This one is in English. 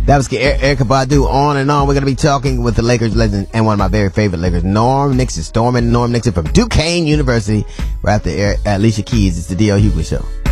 That was Erykah Badu. On and on. We're going to be talking with the Lakers legend and one of my very favorite Lakers, Norm Nixon. Norm Nixon from Duquesne University. Right after Alicia Keys. It's the D.L. Hughley Show.